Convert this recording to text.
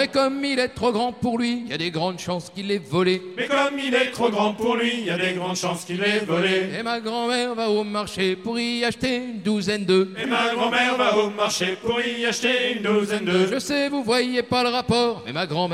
Et comme il est trop grand pour lui, il y a des grandes chances qu'il l'ait volé. Mais comme il est trop grand pour lui, il y a des grandes chances qu'il l'ait volé. Et ma grand-mère va au marché pour y acheter une douzaine d'œufs. Et ma grand-mère va au marché pour y acheter une douzaine d'œufs. Je sais, vous voyez pas le rapport, mais ma grand-mère